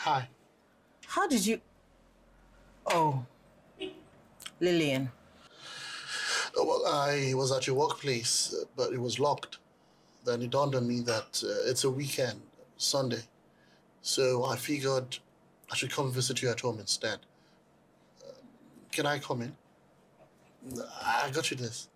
Hi. How did you... Oh, Lillian. Oh, well, I was at your workplace, but it was locked. Then it dawned on me that it's a weekend, Sunday. So I figured I should come visit you at home instead. Can I come in? I got you this.